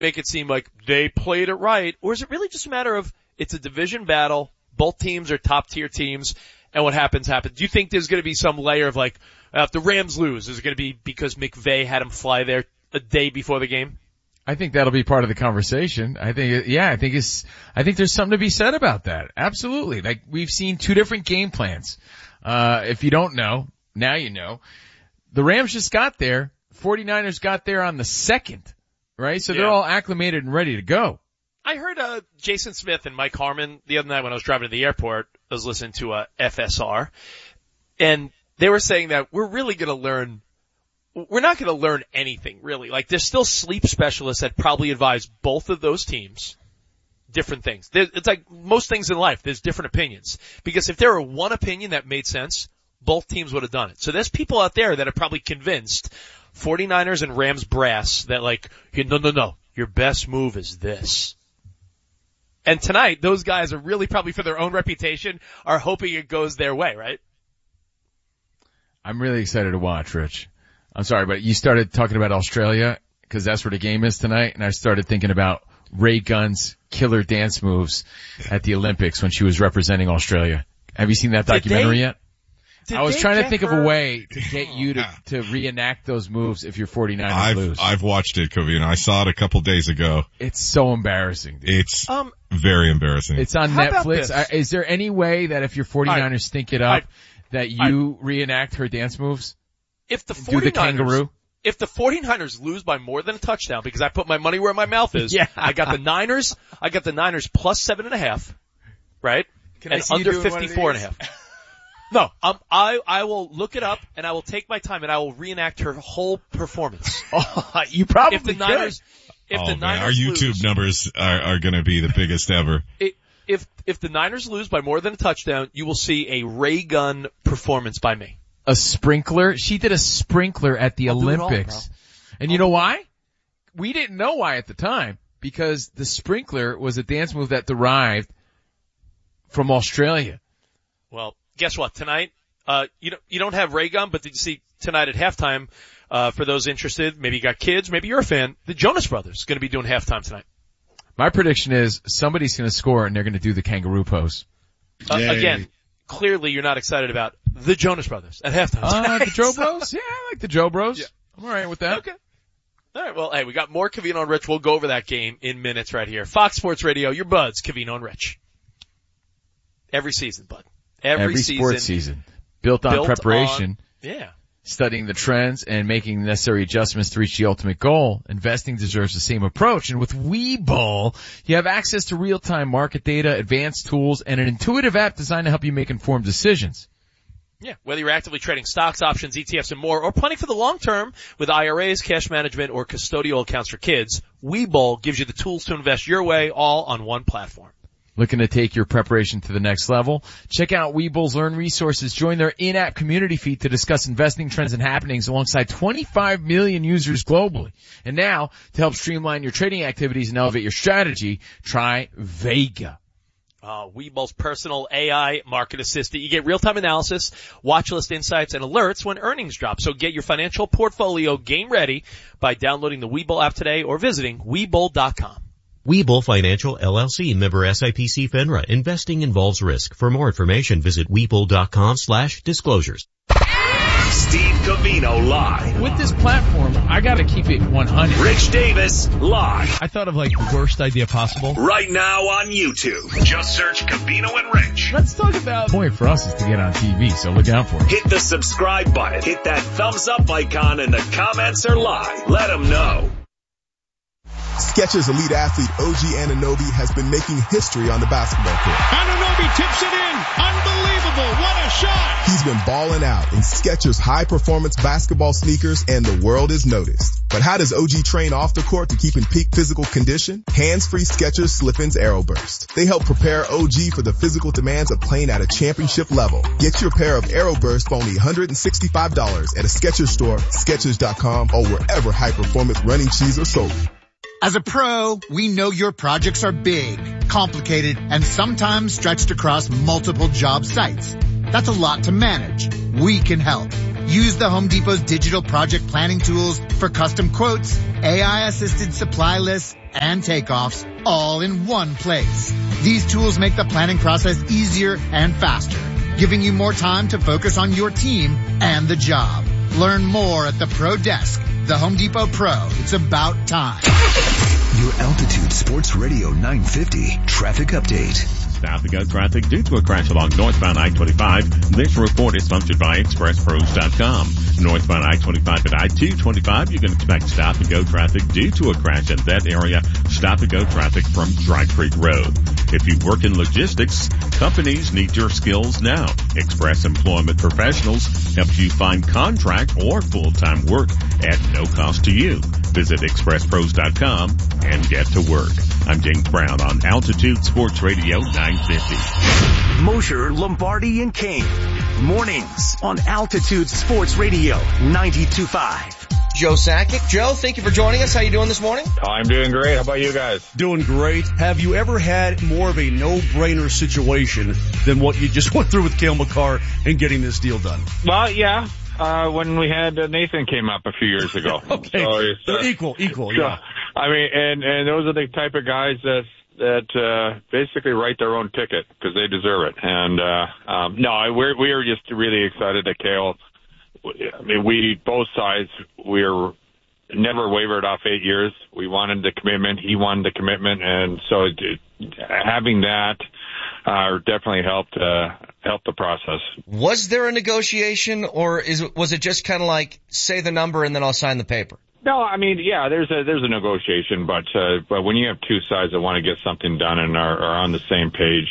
make it seem like they played it right, or is it really just a matter of it's a division battle, both teams are top-tier teams, and what happens. Do you think there's going to be some layer of like, if the Rams lose, is it going to be because McVay had him fly there a day before the game? I think that'll be part of the conversation. I think there's something to be said about that. Absolutely. Like, we've seen two different game plans. If you don't know, now you know. The Rams just got there. 49ers got there on the 2nd, right? So they're all acclimated and ready to go. I heard, Jason Smith and Mike Harmon the other night when I was driving to the airport. I was listening to, FSR. And they were saying that we're not going to learn anything, really. Like, there's still sleep specialists that probably advise both of those teams different things. It's like most things in life, there's different opinions. Because if there were one opinion that made sense, both teams would have done it. So there's people out there that are probably convinced 49ers and Rams brass that like, no, your best move is this. And tonight, those guys are really probably for their own reputation are hoping it goes their way, right? I'm really excited to watch, Rich. I'm sorry, but you started talking about Australia because that's where the game is tonight, and I started thinking about Ray Gunn's killer dance moves at the Olympics when she was representing Australia. Have you seen that documentary yet? I was trying to think of a way to get you to reenact those moves if your 49ers lose. I've watched it, Covino. I saw it a couple days ago. It's so embarrassing, dude. It's very embarrassing. It's on Netflix. Is there any way that if your 49ers stink it up that you reenact her dance moves? If the 49ers, do the kangaroo? If the 49ers lose by more than a touchdown, because I put my money where my mouth is, I got the Niners plus 7.5, right? And under 54.5. No, I will look it up and I will take my time and I will reenact her whole performance. You probably if the Niners, our YouTube numbers are going to be the biggest ever. If the Niners lose by more than a touchdown, you will see a Ray Gun performance by me. A sprinkler? She did a sprinkler at the Olympics. And you know why? We didn't know why at the time, because the sprinkler was a dance move that derived from Australia. Well, guess what? Tonight, you don't have Ray Gun, but did you see tonight at halftime, for those interested, maybe you got kids, maybe you're a fan, the Jonas Brothers going to be doing halftime tonight. My prediction is somebody's going to score and they're going to do the kangaroo pose. Again, clearly you're not excited about the Jonas Brothers at halftime. The Joe Bros? Yeah, I like the Joe Bros. Yeah. I'm alright with that. Okay. Alright, well, hey, we got more Covino and Rich. We'll go over that game in minutes right here. Fox Sports Radio, your buds, Covino and Rich. Every season, bud. Every sports season. Built on preparation. Yeah. Studying the trends and making the necessary adjustments to reach the ultimate goal. Investing deserves the same approach. And with Webull, you have access to real-time market data, advanced tools, and an intuitive app designed to help you make informed decisions. Yeah, whether you're actively trading stocks, options, ETFs, and more, or planning for the long term with IRAs, cash management, or custodial accounts for kids, Webull gives you the tools to invest your way all on one platform. Looking to take your preparation to the next level? Check out Webull's Learn Resources. Join their in-app community feed to discuss investing trends and happenings alongside 25 million users globally. And now, to help streamline your trading activities and elevate your strategy, try Vega. Webull's personal AI market assistant. You get real-time analysis, watch list insights, and alerts when earnings drop. So get your financial portfolio game ready by downloading the Webull app today or visiting Webull.com. Webull Financial LLC, member SIPC FINRA. Investing involves risk. For more information, visit Webull.com/disclosures. Steve Covino live. With this platform, I gotta keep it 100. Rich Davis live. I thought of like the worst idea possible. Right now on YouTube. Just search Covino and Rich. Let's talk about the point for us is to get on TV, so look out for it. Hit the subscribe button. Hit that thumbs up icon in the comments or live. Let them know. Skechers elite athlete OG Anunoby has been making history on the basketball court. Anunoby tips it in. Unbelievable. What a shot. He's been balling out in Skechers high-performance basketball sneakers, and the world has noticed. But how does OG train off the court to keep in peak physical condition? Hands-free Skechers Slip-ins Aeroburst. They help prepare OG for the physical demands of playing at a championship level. Get your pair of Aeroburst for only $165 at a Skechers store, Skechers.com, or wherever high-performance running shoes are sold. As a pro, we know your projects are big, complicated, and sometimes stretched across multiple job sites. That's a lot to manage. We can help. Use the Home Depot's digital project planning tools for custom quotes, AI-assisted supply lists, and takeoffs all in one place. These tools make the planning process easier and faster, giving you more time to focus on your team and the job. Learn more at the Pro Desk. The Home Depot Pro. It's about time. Your Altitude Sports Radio 950 traffic update. South to go traffic due to a crash along northbound I-25. This report is sponsored by ExpressPros.com. Northbound I-25 and I-225, you can expect stop and go traffic due to a crash in that area. Stop and go traffic from Dry Creek Road. If you work in logistics, companies need your skills now. Express Employment Professionals helps you find contract or full-time work at no cost to you. Visit ExpressPros.com and get to work. I'm James Brown on Altitude Sports Radio 950. Mosher, Lombardi, and Kane. Mornings on Altitude Sports Radio 92.5. Joe Sakic. Joe, thank you for joining us. How you doing this morning? I'm doing great. How about you guys? Doing great. Have you ever had more of a no-brainer situation than what you just went through with Cale Makar and getting this deal done? Well, yeah. When we had Nathan came up a few years ago. Okay. So equal, yeah. I mean, and those are the type of guys that basically write their own ticket because they deserve it. And no, we are just really excited that Cale. I mean, we both sides we're never wavered off 8 years. We wanted the commitment. He wanted the commitment, and so having that definitely helped the process. Was there a negotiation, or was it just kind of like say the number and then I'll sign the paper? No, I mean, yeah, there's a negotiation, but when you have two sides that want to get something done and are on the same page,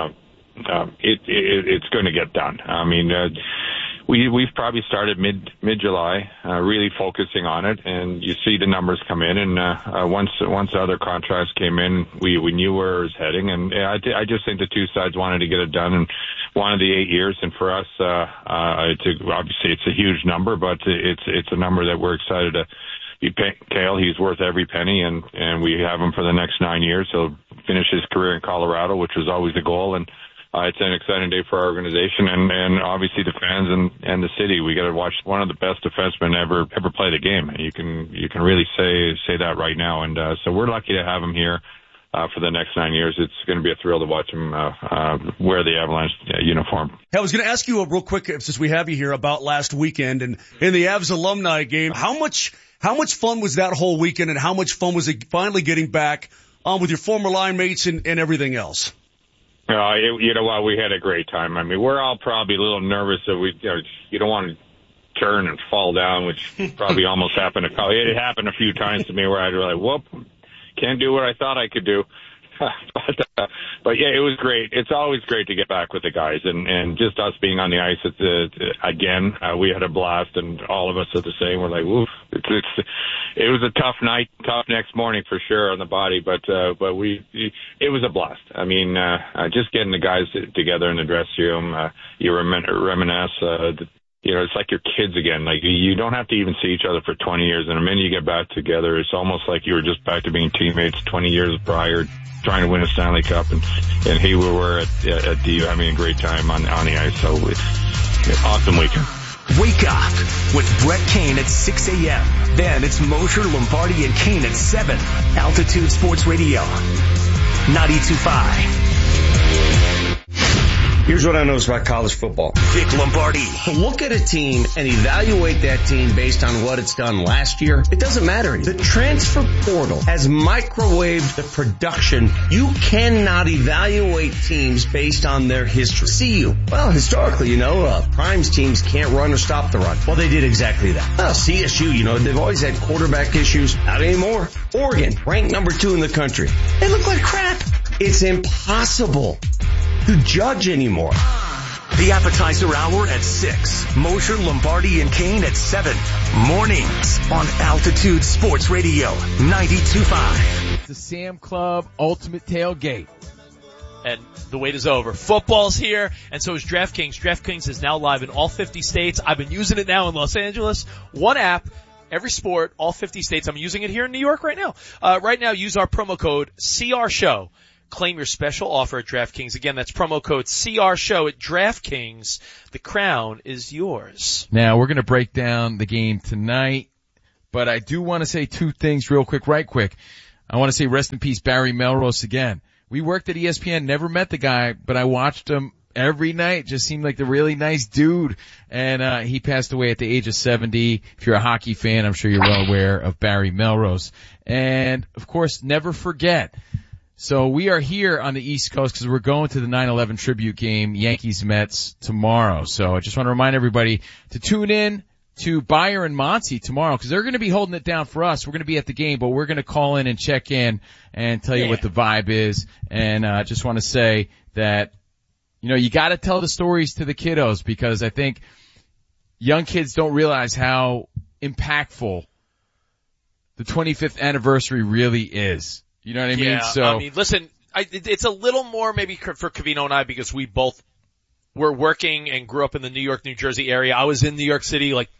it's going to get done. I mean, we've probably started mid-July, really focusing on it, and you see the numbers come in, and once the other contracts came in, we knew where it was heading, and I just think the two sides wanted to get it done and wanted the 8 years, and for us, obviously it's a huge number, but it's a number that we're excited to be paying Cale. He's worth every penny, and we have him for the next 9 years. He'll finish his career in Colorado, which was always the goal, and it's an exciting day for our organization and obviously the fans and the city. We got to watch one of the best defensemen ever play the game. You can really say that right now. And so we're lucky to have him here for the next 9 years. It's going to be a thrill to watch him wear the Avalanche uniform. Hey, I was going to ask you real quick, since we have you here, about last weekend and in the Avs alumni game. How much fun was that whole weekend, and how much fun was it finally getting back with your former line mates and everything else? You know what? We had a great time. I mean, we're all probably a little nervous that you don't want to turn and fall down, which probably almost happened. It happened a few times to me where I'd be like, whoop, can't do what I thought I could do. But yeah, it was great. It's always great to get back with the guys, and just us being on the ice. Again, we had a blast, and all of us are the same. We're like, woof. It was a tough night, tough next morning for sure on the body, but it was a blast. I mean, just getting the guys together in the dressing room, you reminisce. It's like your kids again. Like, you don't have to even see each other for 20 years, and the minute you get back together, it's almost like you were just back to being teammates 20 years prior, trying to win a Stanley Cup, and here we were at DU having a great time on the ice. So awesome weekend. Wake up with Brett Kane at 6 a.m. Then it's Mosher, Lombardi, and Kane at 7. Altitude Sports Radio 92.5. Here's what I noticed about college football. Vic Lombardi. Look at a team and evaluate that team based on what it's done last year. It doesn't matter. The transfer portal has microwaved the production. You cannot evaluate teams based on their history. CU. Well, historically, Prime's teams can't run or stop the run. Well, they did exactly that. Well, CSU, they've always had quarterback issues. Not anymore. Oregon, ranked number 2 in the country. They look like crap. It's impossible to judge anymore. The appetizer hour at 6. Mosher, Lombardi, and Kane at 7. Mornings on Altitude Sports Radio 92.5. It's the Sam Club Ultimate Tailgate. And the wait is over. Football's here, and so is DraftKings. DraftKings is now live in all 50 states. I've been using it now in Los Angeles. One app, every sport, all 50 states. I'm using it here in New York right now. Right now, use our promo code CRSHOW. claim your special offer at DraftKings. Again, that's promo code CRSHOW at DraftKings. The crown is yours. Now, we're going to break down the game tonight, but I do want to say two things real quick, right quick. I want to say rest in peace, Barry Melrose again. We worked at ESPN, never met the guy, but I watched him every night. Just seemed like a really nice dude. And he passed away at the age of 70. If you're a hockey fan, I'm sure you're well aware of Barry Melrose. And, of course, never forget. So we are here on the East Coast because we're going to the 9/11 tribute game, Yankees-Mets, tomorrow. So I just want to remind everybody to tune in to Bayer and Monty tomorrow because they're going to be holding it down for us. We're going to be at the game, but we're going to call in and check in and tell you what the vibe is. And just want to say that, you know, you got to tell the stories to the kiddos because I think young kids don't realize how impactful the 25th anniversary really is. You know what I mean? So, I mean, listen, it's a little more maybe for Covino and I because we both were working and grew up in the New York, New Jersey area. I was in New York City, like,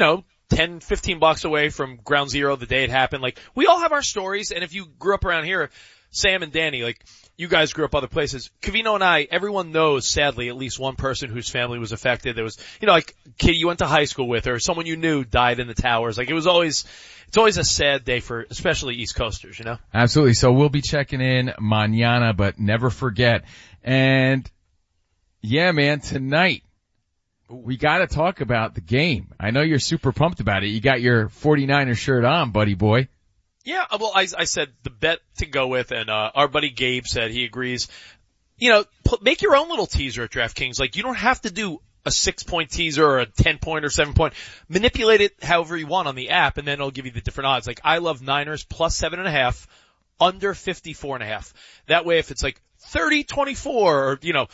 10, 15 blocks away from Ground Zero the day it happened. Like, we all have our stories, and if you grew up around here, Sam and Danny, like, you guys grew up other places. Covino and I, everyone knows, sadly, at least one person whose family was affected. There was, like, a kid you went to high school with or someone you knew died in the towers. Like, it's always a sad day for especially East Coasters, Absolutely. So we'll be checking in mañana, but never forget. And yeah, man, tonight we got to talk about the game. I know you're super pumped about it. You got your 49er shirt on, buddy boy. Yeah, well, I said the bet to go with, and our buddy Gabe said he agrees. Make your own little teaser at DraftKings. Like, you don't have to do a 6-point teaser or a 10-point or 7-point. Manipulate it however you want on the app, and then it'll give you the different odds. Like, I love Niners plus 7.5, under 54.5. That way, if it's like 30-24 or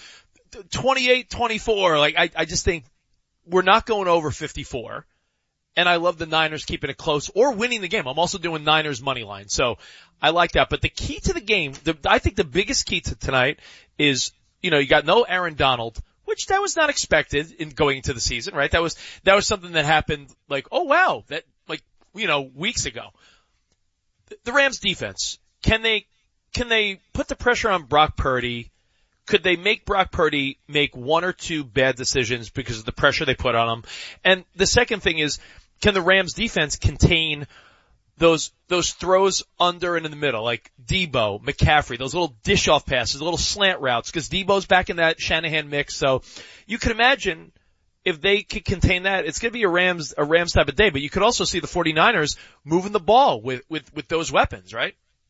28-24, like I just think we're not going over 54. And I love the Niners keeping it close or winning the game. I'm also doing Niners money line. So I like that. But the key to the game, I think the biggest key to tonight is, you got no Aaron Donald, which that was not expected in going into the season, right? That was something that happened like, oh wow, that weeks ago. The Rams defense, can they put the pressure on Brock Purdy? Could they make Brock Purdy make one or two bad decisions because of the pressure they put on him? And the second thing is, can the Rams defense contain those throws under and in the middle, like Debo, McCaffrey, those little dish-off passes, little slant routes, because Debo's back in that Shanahan mix. So you can imagine if they could contain that, it's going to be a Rams type of day. But you could also see the 49ers moving the ball with those weapons, right?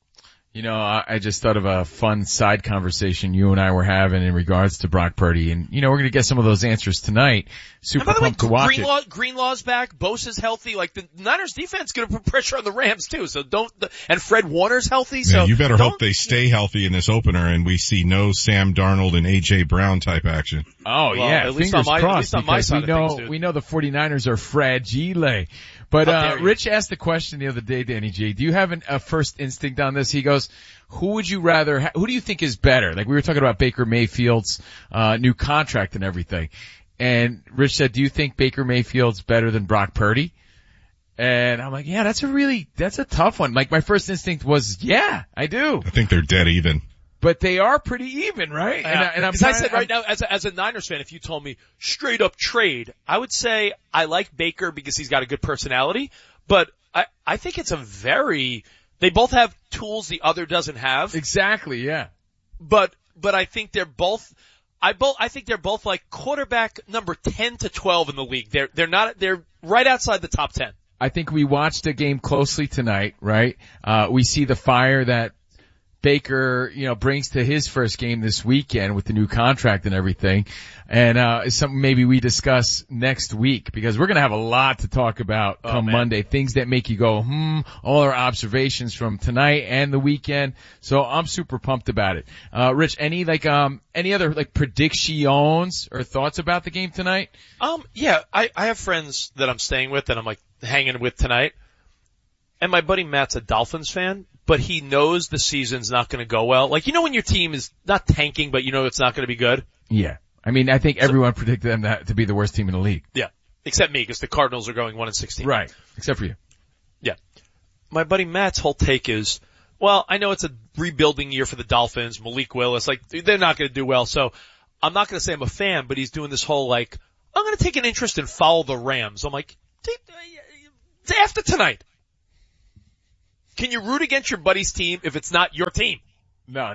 I just thought of a fun side conversation you and I were having in regards to Brock Purdy. And, we're going to get some of those answers tonight. Super pumped to watch it. Greenlaw's back. Bosa's healthy. Like, the Niners defense is going to put pressure on the Rams, too. So and Fred Warner's healthy. So you better hope they stay healthy in this opener and we see no Sam Darnold and A.J. Brown type action. Oh, well, yeah. At least on my side of things, dude. We know the 49ers are fragile. But, Rich asked the question the other day, Danny G, do you have a first instinct on this? He goes, who do you think is better? Like, we were talking about Baker Mayfield's, new contract and everything. And Rich said, do you think Baker Mayfield's better than Brock Purdy? And I'm like, yeah, that's a tough one. Like, my first instinct was, yeah, I do. I think they're dead even. But they are pretty even, right? Because I said right now, as a Niners fan, if you told me straight up trade, I would say I like Baker because he's got a good personality. But I think it's they both have tools the other doesn't have. Exactly, yeah. But I think they're both like quarterback number 10 to 12 in the league. They're right outside the top 10. I think we watched the game closely tonight, right? We see the fire that Baker, brings to his first game this weekend with the new contract and everything. And, it's something maybe we discuss next week because we're going to have a lot to talk about come Monday. Things that make you go, all our observations from tonight and the weekend. So I'm super pumped about it. Rich, any other predictions or thoughts about the game tonight? Yeah, I have friends that I'm staying with that I'm like hanging with tonight. And my buddy Matt's a Dolphins fan, but he knows the season's not going to go well. Like, when your team is not tanking, but it's not going to be good? Yeah. I mean, I think everyone predicted them to be the worst team in the league. Yeah. Except me, because the Cardinals are going 1-16. Right. Except for you. Yeah. My buddy Matt's whole take is, well, I know it's a rebuilding year for the Dolphins, Malik Willis, like, they're not going to do well, so I'm not going to say I'm a fan, but he's doing this whole, like, I'm going to take an interest and follow the Rams. I'm like, after tonight, can you root against your buddy's team if it's not your team? No,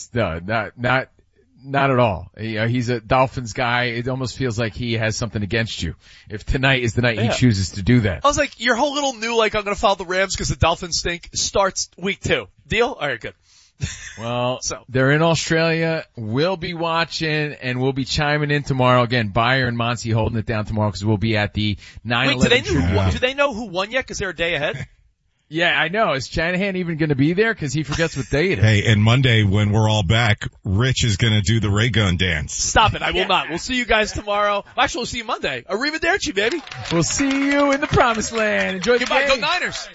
not at all. He's a Dolphins guy. It almost feels like he has something against you. If tonight is the night he chooses to do that. I was like, your whole little new, like, I'm going to follow the Rams because the Dolphins stink starts week 2. Deal? All right, good. Well, they're in Australia. We'll be watching and we'll be chiming in tomorrow. Again, Bayer and Monty holding it down tomorrow because we'll be at the 9/11. Wait, do they know who won yet? Because they're a day ahead. Yeah, I know. Is Shanahan even going to be there? Because he forgets what day it is. Hey, and Monday when we're all back, Rich is going to do the ray gun dance. Stop it. I will not. We'll see you guys tomorrow. Actually, we'll see you Monday. Arrivederci, baby. We'll see you in the promised land. Enjoy the game. Go Niners.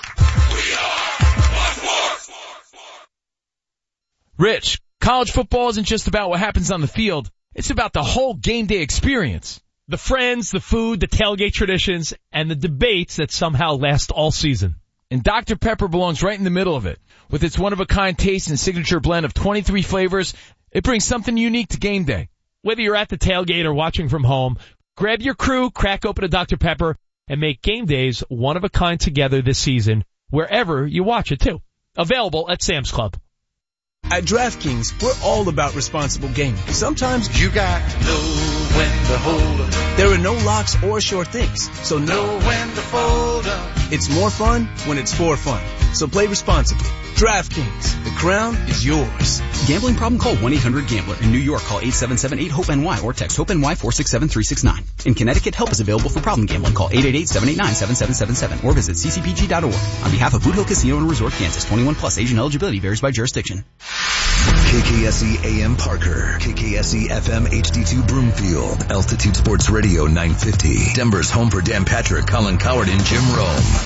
Rich, college football isn't just about what happens on the field. It's about the whole game day experience. The friends, the food, the tailgate traditions, and the debates that somehow last all season. And Dr. Pepper belongs right in the middle of it. With its one-of-a-kind taste and signature blend of 23 flavors, it brings something unique to game day. Whether you're at the tailgate or watching from home, grab your crew, crack open a Dr. Pepper, and make game days one-of-a-kind together this season, wherever you watch it too. Available at Sam's Club. At DraftKings, we're all about responsible gaming. Sometimes you got to know when to hold up. There are no locks or sure things, so know when to fold up. It's more fun when it's for fun. So play responsibly. DraftKings, the crown is yours. Gambling problem? Call 1-800-GAMBLER. In New York, call 877-8-HOPE-NY or text HOPE-NY 467-369. In Connecticut, help is available for problem gambling. Call 888-789-7777 or visit ccpg.org. On behalf of Boot Hill Casino and Resort, Kansas, 21 plus, age and eligibility varies by jurisdiction. KKSE AM Parker, KKSE FM HD2 Broomfield, Altitude Sports Radio 950, Denver's home for Dan Patrick, Colin Cowherd, and Jim Rome.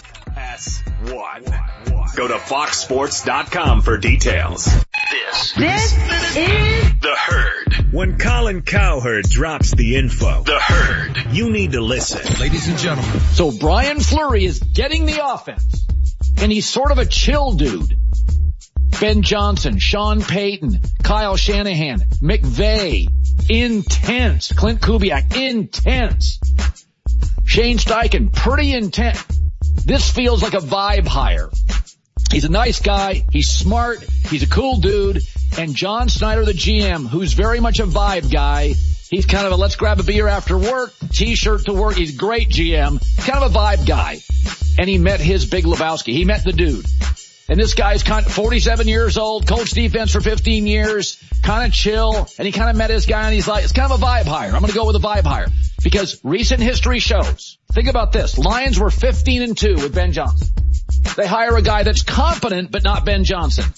S1. Go to foxsports.com for details. This is The Herd. When Colin Cowherd drops the info, The Herd, you need to listen. Ladies and gentlemen. So Brian Fleury is getting the offense, and he's sort of a chill dude. Ben Johnson, Sean Payton, Kyle Shanahan, McVay, intense. Clint Kubiak, intense. Shane Steichen, pretty intense. This feels like a vibe hire. He's a nice guy. He's smart. He's a cool dude. And John Snyder, the GM, who's very much a vibe guy. He's kind of a let's grab a beer after work, t-shirt to work. He's a great GM, kind of a vibe guy. And he met his Big Lebowski. He met the dude. And this guy's kind of 47 years old, coached defense for 15 years, kind of chill, and he kind of met his guy and he's like, it's kind of a vibe hire. I'm going to go with a vibe hire because recent history shows. Think about this. Lions were 15-2 with Ben Johnson. They hire a guy that's competent, but not Ben Johnson.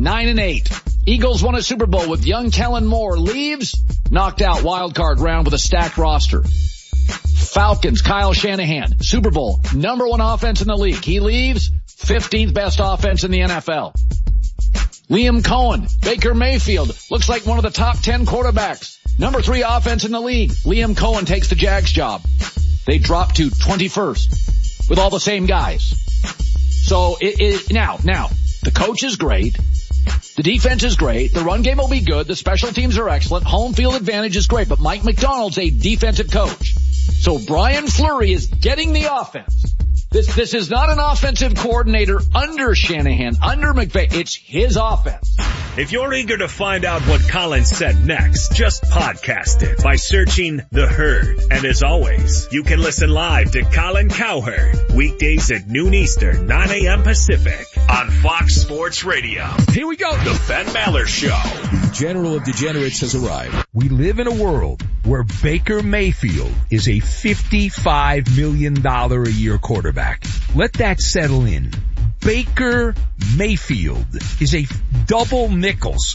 9-8. Eagles won a Super Bowl with young Kellen Moore. Leaves, knocked out wild card round with a stacked roster. Falcons, Kyle Shanahan, Super Bowl, #1 offense in the league. He leaves, 15th best offense in the NFL. Liam Cohen, Baker Mayfield, looks like one of the top 10 quarterbacks. #3 offense in the league. Liam Cohen takes the Jags job. They drop to 21st with all the same guys. So now, the coach is great. The defense is great. The run game will be good. The special teams are excellent. Home field advantage is great. But Mike McDonald's a defensive coach. So Brian Fleury is getting the offense. This is not an offensive coordinator under Shanahan, under McVay. It's his offense. If you're eager to find out what Colin said next, just podcast it by searching The Herd. And as always, you can listen live to Colin Cowherd weekdays at noon Eastern, 9 a.m. Pacific on Fox Sports Radio. Here we go. The Ben Maller Show. The General of Degenerates has arrived. We live in a world where Baker Mayfield is a $55 million a year quarterback. Let that settle in. Baker Mayfield is a double nickels,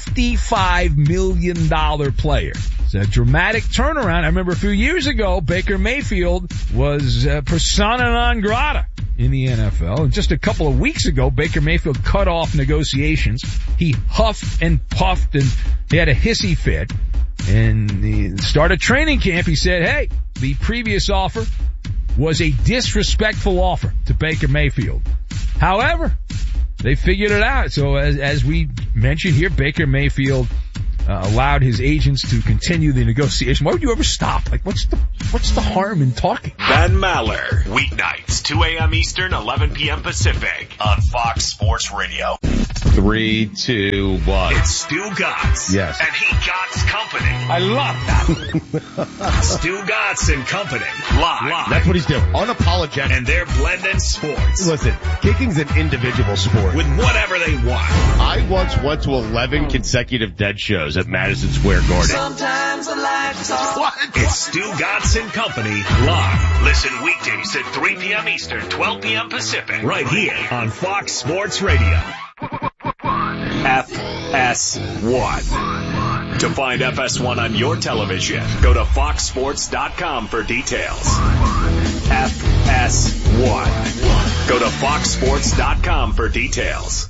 $55 million player. It's a dramatic turnaround. I remember a few years ago, Baker Mayfield was persona non grata in the NFL. And just a couple of weeks ago, Baker Mayfield cut off negotiations. He huffed and puffed and he had a hissy fit. And he started training camp. He said, hey, the previous offer was a disrespectful offer to Baker Mayfield. However, they figured it out. So as we mentioned here, Baker Mayfield allowed his agents to continue the negotiation. Why would you ever stop? Like, what's the harm in talking? Ben Maller, weeknights, 2 a.m. Eastern, 11 p.m. Pacific, on Fox Sports Radio. 3, 2, 1. It's Stu Gatz. Yes. And he Gatz Company. I love that. Stu Gatz and Company. Live. That's what he's doing. Unapologetic. And they're blending sports. Listen, kicking's an individual sport. With whatever they want. I once went to 11 consecutive dead shows at Madison Square Garden. Sometimes the lights are... What? It's Stu Gatz and Company live. Listen weekdays at 3 p.m. Eastern, 12 p.m. Pacific. Right here on Fox Sports Radio. FS1. To find FS1 on your television, go to foxsports.com for details. FS1. Go to foxsports.com for details.